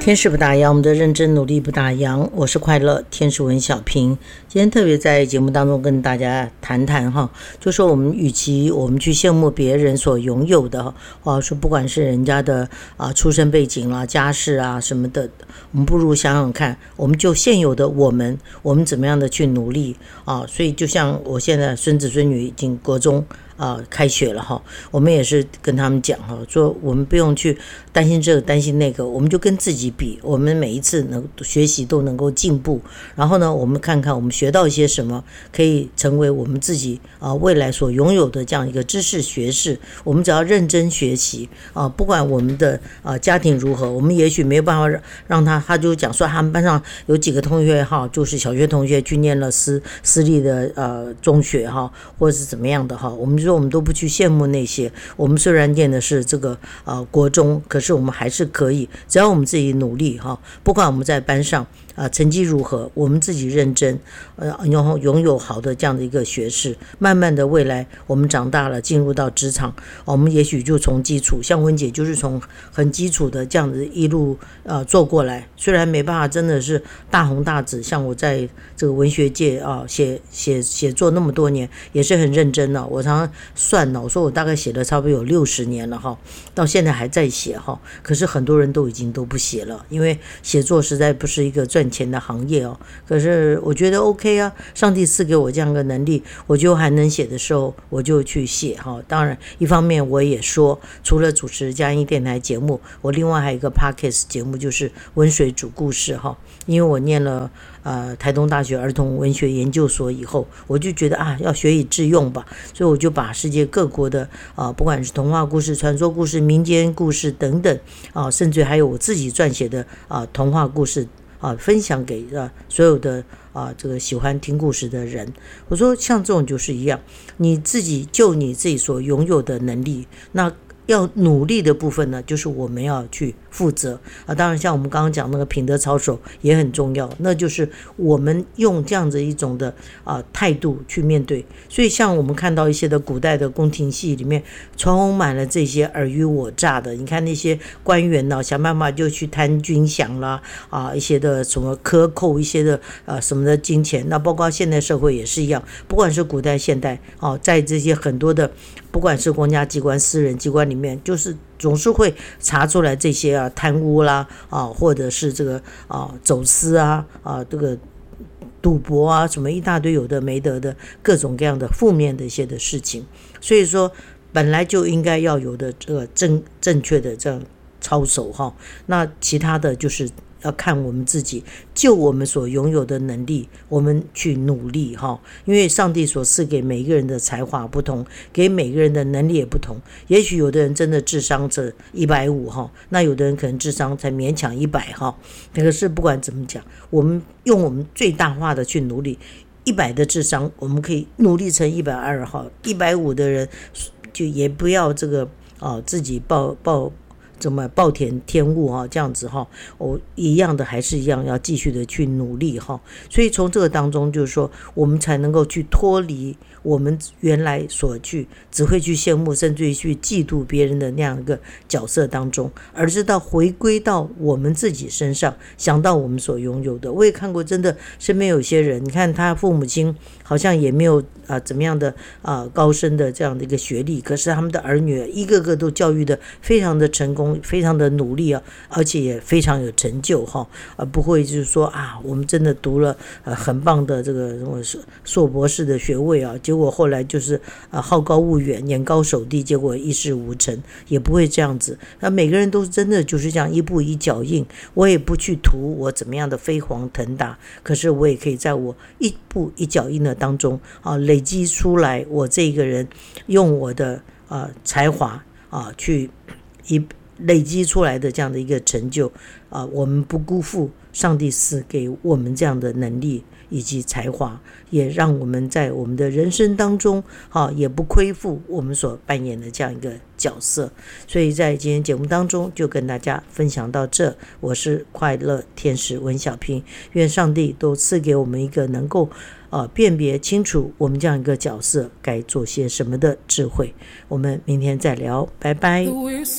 天使不打烊，我们的认真努力不打烊。我是快乐天使文小平，今天特别在节目当中跟大家谈谈就说我们与其我们去羡慕别人所拥有的说不管是人家的出身背景啦、家世啊什么的，我们不如想想看，我们就现有的我们怎么样的去努力所以就像我现在孙子孙女已经国中开学了我们也是跟他们讲说我们不用去担心这个担心那个，我们就跟自己比，我们每一次学习都能够进步，然后呢我们看看我们学到一些什么可以成为我们自己未来所拥有的这样一个知识学识。我们只要认真学习不管我们的家庭如何，我们也许没有办法让他就讲说他们班上有几个同学就是小学同学去念了私立的中学或者是怎么样的我们说我们都不去羡慕那些，我们虽然念的是这个国中，可是我们还是可以，只要我们自己努力不管我们在班上成绩如何，我们自己认真拥有好的这样的一个学识，慢慢的未来我们长大了进入到职场我们也许就从基础，像温姐就是从很基础的这样子一路做过来，虽然没办法真的是大红大紫，像我在这个文学界写作那么多年也是很认真我常常算我说我大概写了差不多有60年了到现在还在写可是很多人都已经都不写了，因为写作实在不是一个赚钱的行业可是我觉得 OK 上帝赐给我这样的能力，我就还能写的时候我就去写当然一方面我也说，除了主持嘉音电台节目，我另外还有一个 Podcast 节目，就是温水煮故事因为我念了台东大学儿童文学研究所以后，我就觉得要学以致用吧，所以我就把世界各国的不管是童话故事、传说故事、民间故事等等甚至还有我自己撰写的童话故事分享给所有的这个喜欢听故事的人。我说像这种就是一样，你自己就你自己所拥有的能力，那要努力的部分呢，就是我们要去负责当然像我们刚刚讲那个品德操守也很重要，那就是我们用这样子一种的态度去面对。所以像我们看到一些的古代的宫廷戏里面充满了这些尔虞我诈的，你看那些官员想办法就去贪军饷啦一些的什么克扣一些的什么的金钱，那包括现代社会也是一样，不管是古代现代在这些很多的不管是公家机关私人机关里面，就是总是会查出来这些贪污啦或者是这个走私这个赌博什么一大堆有的没得的各种各样的负面的一些的事情。所以说本来就应该要有的这个正确的这样操守那其他的就是要看我们自己，就我们所拥有的能力我们去努力因为上帝所赐给每一个人的才华不同，给每个人的能力也不同，也许有的人真的智商是150那有的人可能智商才勉强100可是不管怎么讲，我们用我们最大化的去努力，100的智商我们可以努力成120，150的人就也不要这个自己怎么暴殄天物这样子一样的还是一样要继续的去努力所以从这个当中就是说我们才能够去脱离我们原来所去只会去羡慕甚至于去嫉妒别人的那样一个角色当中，而是到回归到我们自己身上，想到我们所拥有的。我也看过真的身边有些人，你看他父母亲好像也没有怎么样的高深的这样的一个学历，可是他们的儿女一个个都教育的非常的成功，非常的努力而且也非常有成就不会就是说我们真的读了很棒的这个硕博士的学位结果后来就是好高骛远，眼高手低，结果一事无成，也不会这样子。每个人都真的就是这样一步一脚印，我也不去图我怎么样的飞黄腾达，可是我也可以在我一步一脚印的当中累积出来我这个人用我的才华去累积出来的这样的一个成就我们不辜负上帝赐给我们这样的能力以及才华，也让我们在我们的人生当中也不亏负我们所扮演的这样一个角色。所以在今天节目当中就跟大家分享到这，我是快乐天使文小平，愿上帝都赐给我们一个能够辨别清楚我们这样一个角色该做些什么的智慧。我们明天再聊，拜拜。